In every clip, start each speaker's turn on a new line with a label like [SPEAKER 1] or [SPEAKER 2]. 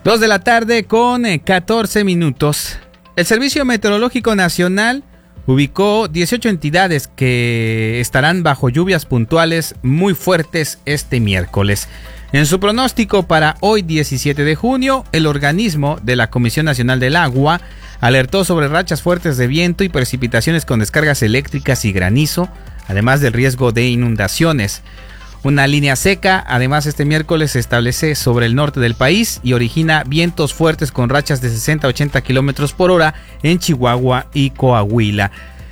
[SPEAKER 1] 2 de la tarde con 14 minutos. El Servicio Meteorológico Nacional ubicó 18 entidades que estarán bajo lluvias puntuales muy fuertes este miércoles. En su pronóstico para hoy 17 de junio, el organismo de la Comisión Nacional del Agua alertó sobre rachas fuertes de viento y precipitaciones con descargas eléctricas y granizo, además del riesgo de inundaciones. Una línea seca, además, este miércoles se establece sobre el norte del país y origina vientos fuertes con rachas de 60 a 80 kilómetros por hora en Chihuahua y Coahuila.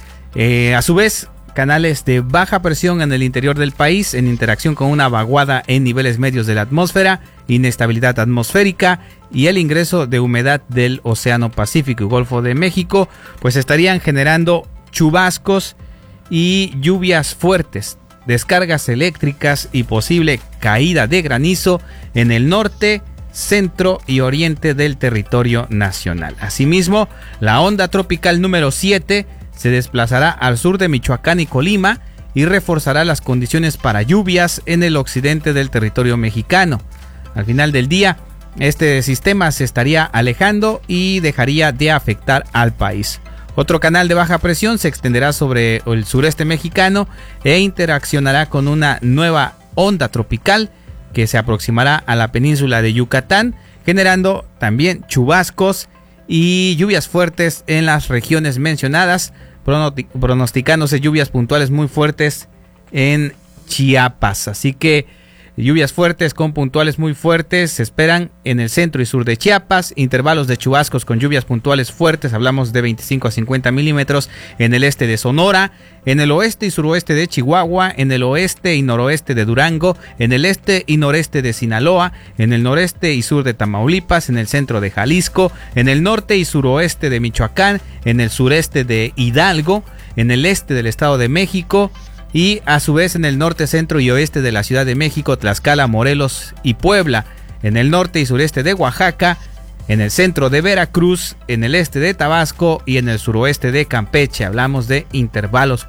[SPEAKER 1] A su vez, canales de baja presión en el interior del país, en interacción con una vaguada en niveles medios de la atmósfera, inestabilidad atmosférica y el ingreso de humedad del Océano Pacífico y Golfo de México, pues estarían generando chubascos y lluvias fuertes, descargas eléctricas y posible caída de granizo en el norte, centro y oriente del territorio nacional. Asimismo, la onda tropical número 7 se desplazará al sur de Michoacán y Colima y reforzará las condiciones para lluvias en el occidente del territorio mexicano. Al final del día, este sistema se estaría alejando y dejaría de afectar al país. Otro canal de baja presión se extenderá sobre el sureste mexicano e interaccionará con una nueva onda tropical que se aproximará a la península de Yucatán, generando también chubascos y lluvias fuertes en las regiones mencionadas, pronosticándose lluvias puntuales muy fuertes en Chiapas. Así que lluvias fuertes con puntuales muy fuertes se esperan en el centro y sur de Chiapas, intervalos de chubascos con lluvias puntuales fuertes, hablamos de 25 a 50 milímetros en el este de Sonora, en el oeste y suroeste de Chihuahua, en el oeste y noroeste de Durango, en el este y noreste de Sinaloa, en el noreste y sur de Tamaulipas, en el centro de Jalisco, en el norte y suroeste de Michoacán, en el sureste de Hidalgo, en el este del Estado de México, y a su vez en el norte, centro y oeste de la Ciudad de México, Tlaxcala, Morelos y Puebla, en el norte y sureste de Oaxaca, en el centro de Veracruz, en el este de Tabasco y en el suroeste de Campeche. Hablamos de intervalos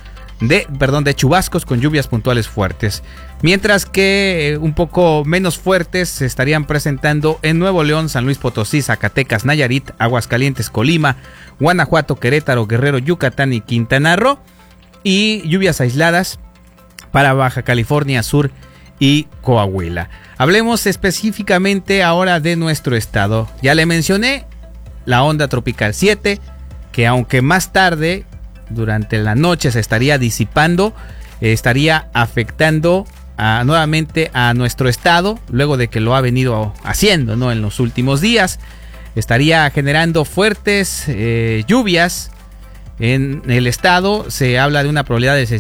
[SPEAKER 1] de chubascos con lluvias puntuales fuertes. Mientras que un poco menos fuertes se estarían presentando en Nuevo León, San Luis Potosí, Zacatecas, Nayarit, Aguascalientes, Colima, Guanajuato, Querétaro, Guerrero, Yucatán y Quintana Roo. Y lluvias aisladas para Baja California Sur y Coahuila. Hablemos específicamente ahora de nuestro estado. Ya le mencioné la onda tropical 7, que aunque más tarde, durante la noche, se estaría disipando, estaría afectando nuevamente a nuestro estado, luego de que lo ha venido haciendo, ¿no?, en los últimos días. Estaría generando fuertes lluvias en el estado. Se habla de una probabilidad de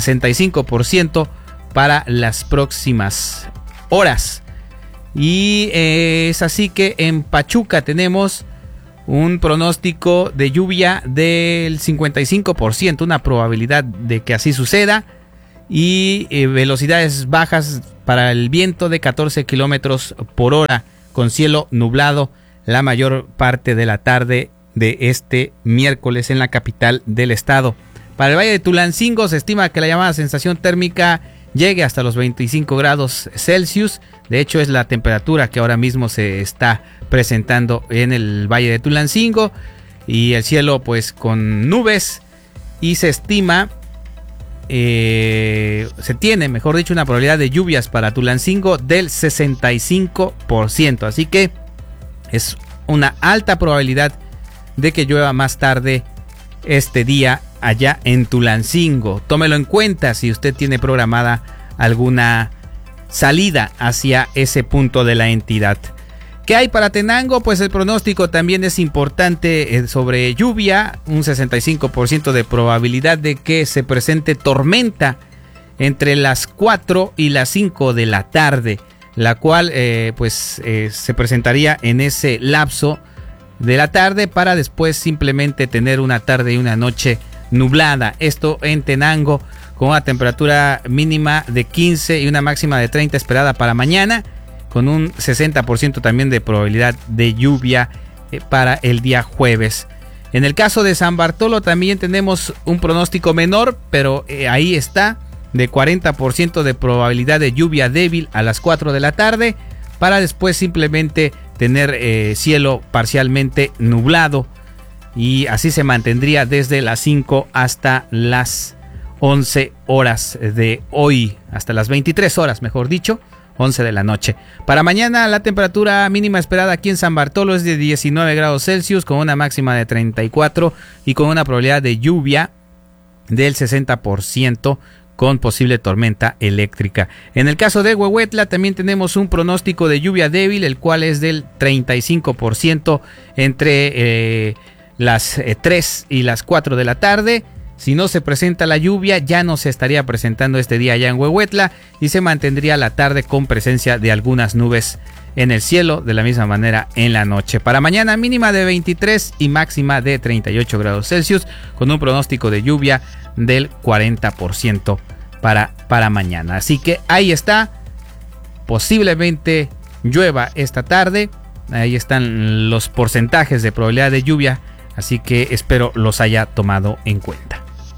[SPEAKER 1] 65% para las próximas horas. Y es así que en Pachuca tenemos un pronóstico de lluvia del 55%, una probabilidad de que así suceda. Y velocidades bajas para el viento de 14 kilómetros por hora, con cielo nublado la mayor parte de la tarde de este miércoles en la capital del estado. Para el Valle de Tulancingo se estima que la llamada sensación térmica llegue hasta los 25 grados Celsius. De hecho, es la temperatura que ahora mismo se está presentando en el Valle de Tulancingo, y el cielo pues con nubes, y se estima se tiene, mejor dicho, una probabilidad de lluvias para Tulancingo del 65%. Así que es una alta probabilidad de que llueva más tarde este día allá en Tulancingo. Tómelo en cuenta si usted tiene programada alguna salida hacia ese punto de la entidad. ¿Qué hay para Tenango? Pues el pronóstico también es importante sobre lluvia, un 65% de probabilidad de que se presente tormenta entre las 4 y las 5 de la tarde, la cual se presentaría en ese lapso de la tarde, para después simplemente tener una tarde y una noche nublada. Esto en Tenango, con una temperatura mínima de 15 y una máxima de 30 esperada para mañana, con un 60% también de probabilidad de lluvia para el día jueves. En el caso de San Bartolo también tenemos un pronóstico menor, pero ahí está, de 40% de probabilidad de lluvia débil a las 4 de la tarde, para después simplemente tener cielo parcialmente nublado, y así se mantendría desde las 5 hasta las 11 horas de hoy, hasta las 23 horas, mejor dicho, 11 de la noche. Para mañana la temperatura mínima esperada aquí en San Bartolo es de 19 grados Celsius, con una máxima de 34 y con una probabilidad de lluvia del 60%, con posible tormenta eléctrica. En el caso de Huehuetla también tenemos un pronóstico de lluvia débil, el cual es del 35% entre las 3 y las 4 de la tarde. Si no se presenta la lluvia, ya no se estaría presentando este día allá en Huehuetla, y se mantendría la tarde con presencia de algunas nubes en el cielo, de la misma manera en la noche. Para mañana mínima de 23 y máxima de 38 grados Celsius, con un pronóstico de lluvia del 40% para mañana. Así que ahí está, posiblemente llueva esta tarde. Ahí están los porcentajes de probabilidad de lluvia, así que espero los haya tomado en cuenta.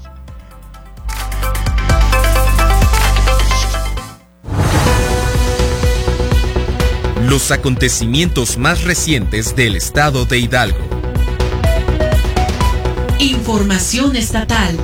[SPEAKER 2] Los acontecimientos más recientes del estado de Hidalgo.
[SPEAKER 3] Información estatal.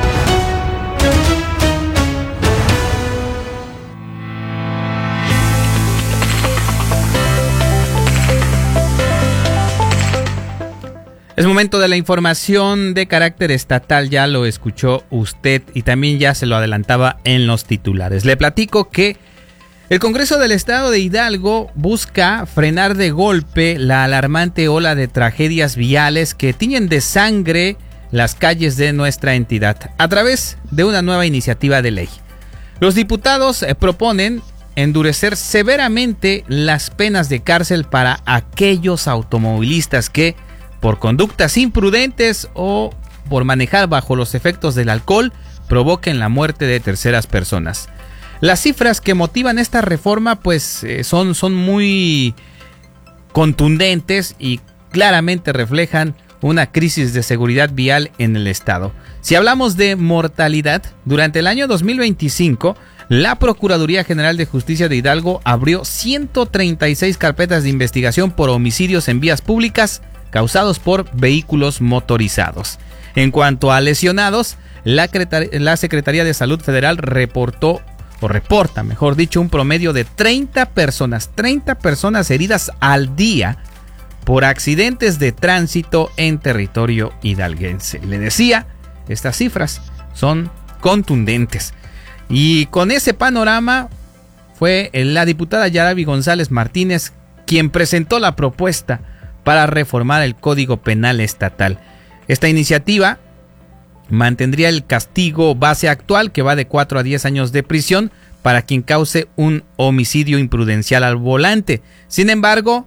[SPEAKER 1] Es momento de la información de carácter estatal, ya lo escuchó usted y también ya se lo adelantaba en los titulares. Le platico que el Congreso del Estado de Hidalgo busca frenar de golpe la alarmante ola de tragedias viales que tiñen de sangre las calles de nuestra entidad a través de una nueva iniciativa de ley. Los diputados proponen endurecer severamente las penas de cárcel para aquellos automovilistas que, por conductas imprudentes o por manejar bajo los efectos del alcohol, provoquen la muerte de terceras personas. Las cifras que motivan esta reforma pues son muy contundentes y claramente reflejan una crisis de seguridad vial en el estado. Si hablamos de mortalidad, durante el año 2025, la Procuraduría General de Justicia de Hidalgo abrió 136 carpetas de investigación por homicidios en vías públicas causados por vehículos motorizados. En cuanto a lesionados, la Secretaría de Salud Federal reporta, mejor dicho, un promedio de 30 personas heridas al día por accidentes de tránsito en territorio hidalguense. Le decía, estas cifras son contundentes. Y con ese panorama fue la diputada Yarabi González Martínez quien presentó la propuesta para reformar el Código Penal estatal. Esta iniciativa mantendría el castigo base actual, que va de 4 a 10 años de prisión para quien cause un homicidio imprudencial al volante. Sin embargo,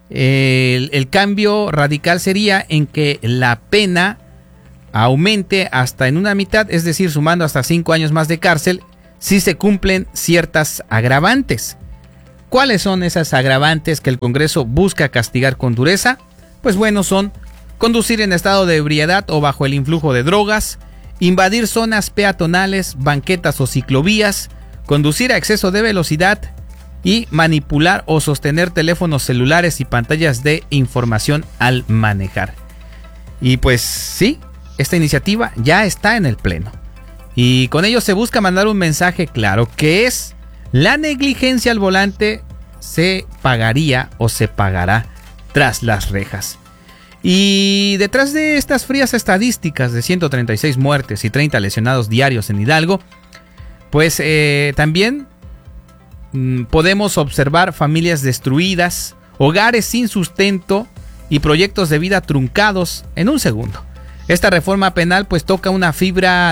[SPEAKER 1] el cambio radical sería en que la pena aumente hasta en una mitad, es decir, sumando hasta 5 años más de cárcel, si se cumplen ciertas agravantes. ¿Cuáles son esas agravantes que el Congreso busca castigar con dureza? Pues bueno, son conducir en estado de ebriedad o bajo el influjo de drogas, invadir zonas peatonales, banquetas o ciclovías, conducir a exceso de velocidad y manipular o sostener teléfonos celulares y pantallas de información al manejar. Y pues sí, esta iniciativa ya está en el Pleno. Y con ello se busca mandar un mensaje claro, que es: la negligencia al volante se pagaría o se pagará tras las rejas. Y detrás de estas frías estadísticas de 136 muertes y 30 lesionados diarios en Hidalgo, pues también podemos observar familias destruidas, hogares sin sustento y proyectos de vida truncados en un segundo. Esta reforma penal pues toca una fibra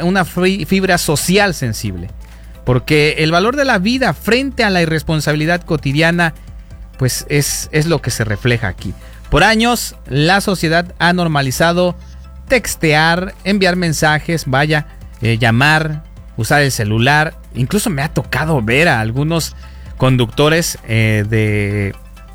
[SPEAKER 1] social sensible, porque el valor de la vida frente a la irresponsabilidad cotidiana pues es lo que se refleja aquí. Por años la sociedad ha normalizado textear, enviar mensajes, llamar, usar el celular. Incluso me ha tocado ver a algunos conductores de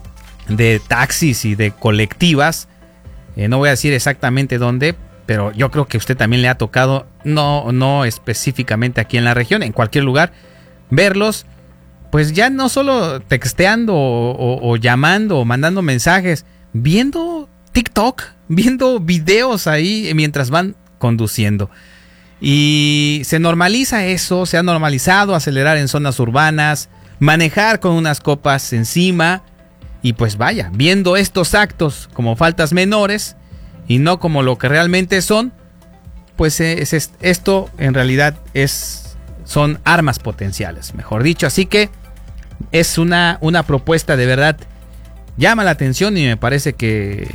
[SPEAKER 1] taxis y de colectivas, no voy a decir exactamente dónde, pero yo creo que a usted también le ha tocado, no específicamente aquí en la región, en cualquier lugar, verlos pues ya no solo texteando o llamando o mandando mensajes, viendo TikTok, viendo videos ahí mientras van conduciendo. Y se normaliza eso, se ha normalizado acelerar en zonas urbanas, manejar con unas copas encima y pues vaya, viendo estos actos como faltas menores y no como lo que realmente son, pues esto en realidad son armas potenciales, mejor dicho. Así que es una propuesta de verdad, llama la atención y me parece que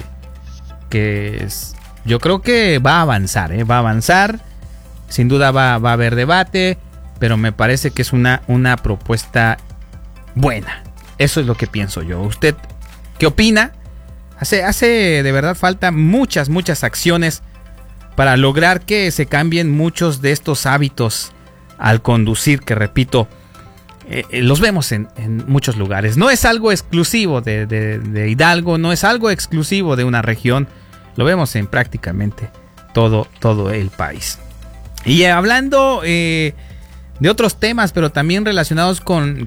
[SPEAKER 1] yo creo que va a avanzar, va a avanzar. Sin duda va a haber debate, pero me parece que es una propuesta buena. Eso es lo que pienso yo. ¿Usted qué opina? Hace de verdad falta muchas acciones para lograr que se cambien muchos de estos hábitos al conducir, que repito, los vemos en muchos lugares. No es algo exclusivo de Hidalgo, no es algo exclusivo de una región, lo vemos en prácticamente todo el país. Y hablando de otros temas, pero también relacionados con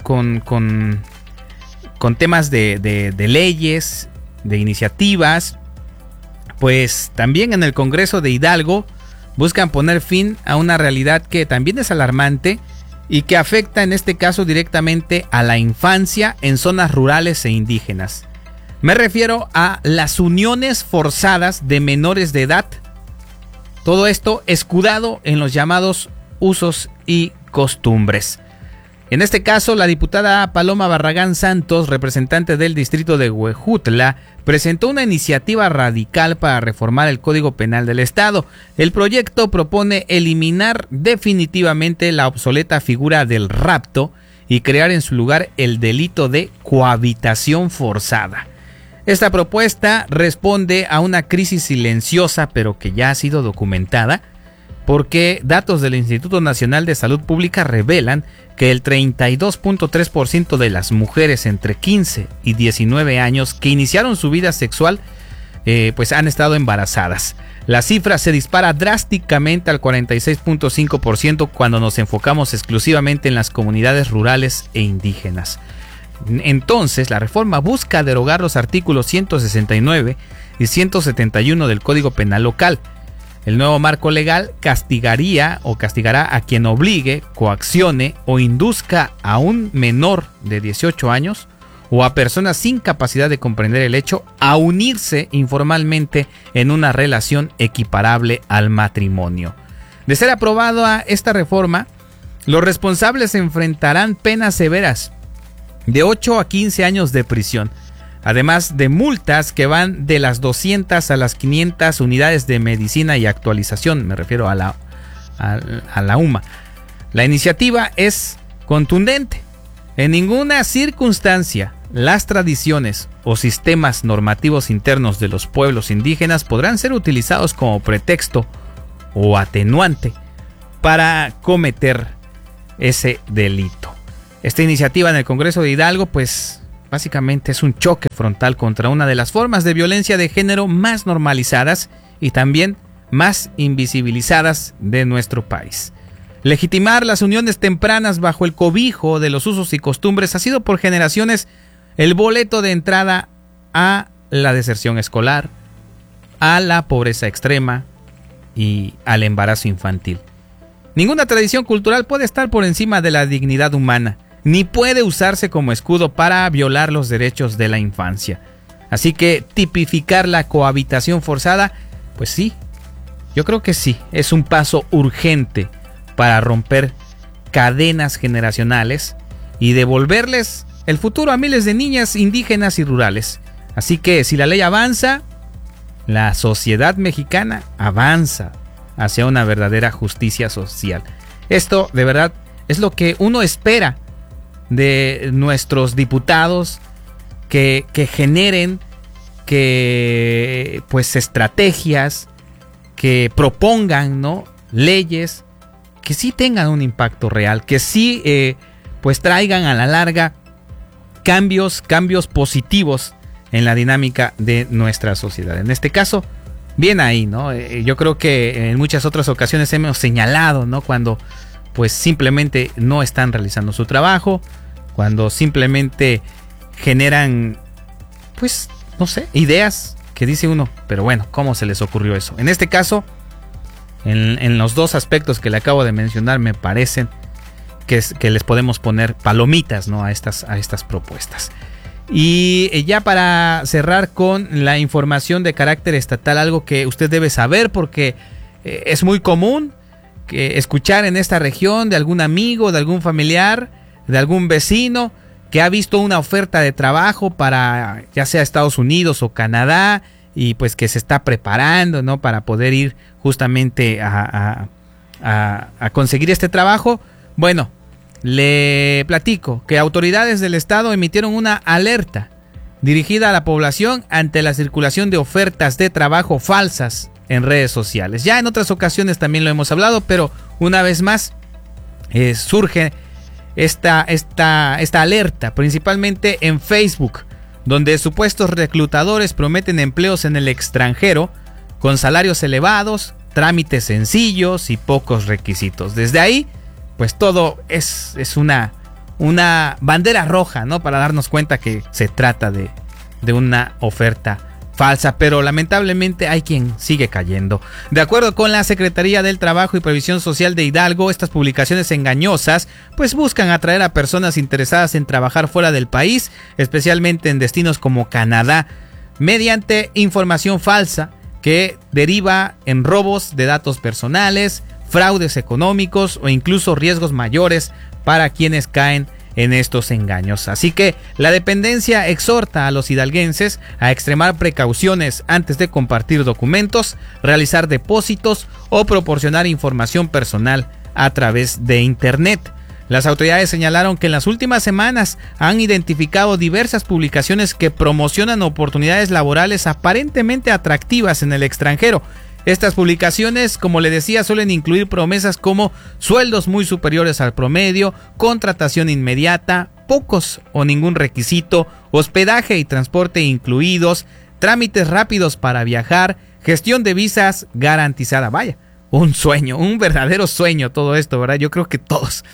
[SPEAKER 1] temas de leyes, de iniciativas, pues también en el Congreso de Hidalgo buscan poner fin a una realidad que también es alarmante y que afecta en este caso directamente a la infancia en zonas rurales e indígenas. Me refiero a las uniones forzadas de menores de edad. Todo esto escudado en los llamados usos y costumbres. En este caso, la diputada Paloma Barragán Santos, representante del distrito de Huejutla, presentó una iniciativa radical para reformar el Código Penal del Estado. El proyecto propone eliminar definitivamente la obsoleta figura del rapto y crear en su lugar el delito de cohabitación forzada. Esta propuesta responde a una crisis silenciosa, pero que ya ha sido documentada, porque datos del Instituto Nacional de Salud Pública revelan que el 32.3% de las mujeres entre 15 y 19 años que iniciaron su vida sexual pues han estado embarazadas. La cifra se dispara drásticamente al 46.5% cuando nos enfocamos exclusivamente en las comunidades rurales e indígenas. Entonces, la reforma busca derogar los artículos 169 y 171 del Código Penal local. El nuevo marco legal castigará a quien obligue, coaccione o induzca a un menor de 18 años o a personas sin capacidad de comprender el hecho a unirse informalmente en una relación equiparable al matrimonio. De ser aprobada esta reforma, los responsables enfrentarán penas severas de 8 a 15 años de prisión, además de multas que van de las 200 a las 500 unidades de medicina y actualización, me refiero a la UMA. La iniciativa es contundente. En ninguna circunstancia las tradiciones o sistemas normativos internos de los pueblos indígenas podrán ser utilizados como pretexto o atenuante para cometer ese delito. Esta iniciativa en el Congreso de Hidalgo, pues básicamente es un choque frontal contra una de las formas de violencia de género más normalizadas y también más invisibilizadas de nuestro país. Legitimar las uniones tempranas bajo el cobijo de los usos y costumbres ha sido por generaciones el boleto de entrada a la deserción escolar, a la pobreza extrema y al embarazo infantil. Ninguna tradición cultural puede estar por encima de la dignidad humana, ni puede usarse como escudo para violar los derechos de la infancia. Así que tipificar la cohabitación forzada, pues sí, yo creo que sí, es un paso urgente para romper cadenas generacionales y devolverles el futuro a miles de niñas indígenas y rurales. Así que si la ley avanza, la sociedad mexicana avanza hacia una verdadera justicia social. Esto de verdad es lo que uno espera de nuestros diputados, que generen pues estrategias, que propongan, ¿no?, leyes que sí tengan un impacto real, que sí pues traigan a la larga cambios positivos en la dinámica de nuestra sociedad. En este caso, bien ahí, ¿no? Yo creo que en muchas otras ocasiones hemos señalado, ¿no?, cuando pues simplemente no están realizando su trabajo, cuando simplemente generan, pues, no sé, ideas que dice uno, pero bueno, ¿cómo se les ocurrió eso? En este caso, en los dos aspectos que le acabo de mencionar, me parecen que les podemos poner palomitas, ¿no?, a estas propuestas. Y ya para cerrar con la información de carácter estatal, algo que usted debe saber porque es muy común escuchar en esta región de algún amigo, de algún familiar, de algún vecino que ha visto una oferta de trabajo para ya sea Estados Unidos o Canadá y pues que se está preparando, ¿no?, para poder ir justamente a conseguir este trabajo. Bueno, le platico que autoridades del estado emitieron una alerta dirigida a la población ante la circulación de ofertas de trabajo falsas en redes sociales. Ya en otras ocasiones también lo hemos hablado, pero una vez más surge esta alerta, principalmente en Facebook, donde supuestos reclutadores prometen empleos en el extranjero con salarios elevados, trámites sencillos y pocos requisitos. Desde ahí, pues todo es una bandera roja, ¿no?, para darnos cuenta que se trata de una oferta falsa, pero lamentablemente hay quien sigue cayendo. De acuerdo con la Secretaría del Trabajo y Previsión Social de Hidalgo, estas publicaciones engañosas pues buscan atraer a personas interesadas en trabajar fuera del país, especialmente en destinos como Canadá, mediante información falsa que deriva en robos de datos personales, fraudes económicos o incluso riesgos mayores para quienes caen en estos engaños. Así que la dependencia exhorta a los hidalguenses a extremar precauciones antes de compartir documentos, realizar depósitos o proporcionar información personal a través de Internet. Las autoridades señalaron que en las últimas semanas han identificado diversas publicaciones que promocionan oportunidades laborales aparentemente atractivas en el extranjero. Estas publicaciones, como le decía, suelen incluir promesas como sueldos muy superiores al promedio, contratación inmediata, pocos o ningún requisito, hospedaje y transporte incluidos, trámites rápidos para viajar, gestión de visas garantizada. Vaya, un sueño, un verdadero sueño todo esto, ¿verdad? Yo creo que todos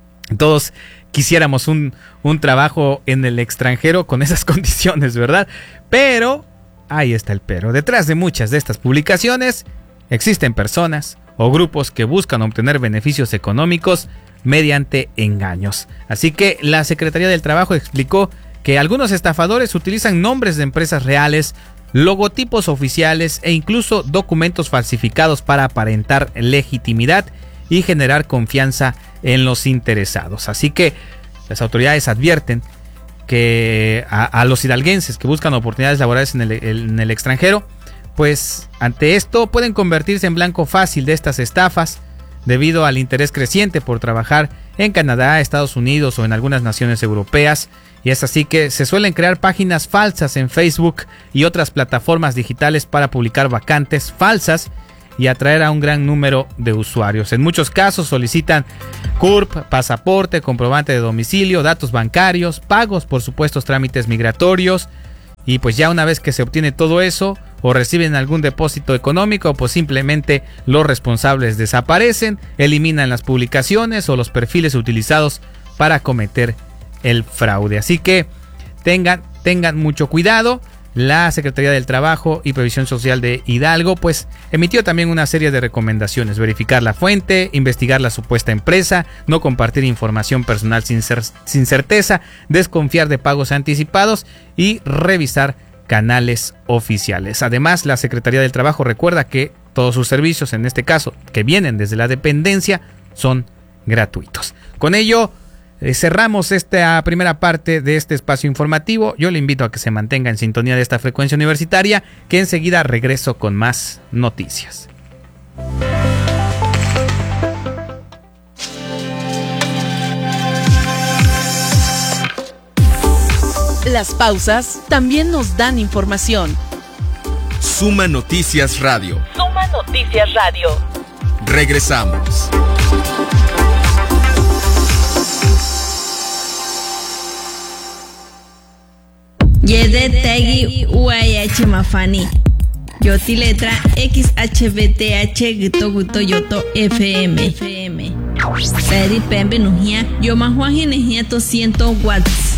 [SPEAKER 1] quisiéramos un trabajo en el extranjero con esas condiciones, ¿verdad? Pero ahí está el pero. Detrás de muchas de estas publicaciones existen personas o grupos que buscan obtener beneficios económicos mediante engaños. Así que la Secretaría del Trabajo explicó que algunos estafadores utilizan nombres de empresas reales, logotipos oficiales e incluso documentos falsificados para aparentar legitimidad y generar confianza en los interesados. Así que las autoridades advierten que a los hidalguenses que buscan oportunidades laborales en el extranjero, pues ante esto pueden convertirse en blanco fácil de estas estafas debido al interés creciente por trabajar en Canadá, Estados Unidos o en algunas naciones europeas. Y es así que se suelen crear páginas falsas en Facebook y otras plataformas digitales para publicar vacantes falsas y atraer a un gran número de usuarios. En muchos casos solicitan CURP, pasaporte, comprobante de domicilio, datos bancarios, pagos por supuestos trámites migratorios. Y pues ya una vez que se obtiene todo eso, o reciben algún depósito económico, pues simplemente los responsables desaparecen, eliminan las publicaciones o los perfiles utilizados para cometer el fraude. Así que tengan mucho cuidado. La Secretaría del Trabajo y Previsión Social de Hidalgo pues emitió también una serie de recomendaciones: verificar la fuente, investigar la supuesta empresa, no compartir información personal sin certeza, desconfiar de pagos anticipados y revisar canales oficiales. Además, la Secretaría del Trabajo recuerda que todos sus servicios, en este caso que vienen desde la dependencia, son gratuitos. Con ello cerramos esta primera parte de este espacio informativo. Yo le invito a que se mantenga en sintonía de esta frecuencia universitaria, que enseguida regreso con más noticias.
[SPEAKER 3] Las pausas también nos dan información.
[SPEAKER 2] Suma Noticias Radio.
[SPEAKER 3] Suma Noticias Radio.
[SPEAKER 2] Regresamos.
[SPEAKER 4] Yedetegi UAH Mafani. Yoti letra XHBTH Guto Yoto FM. Peri pembe nujia, yo más 200 watts.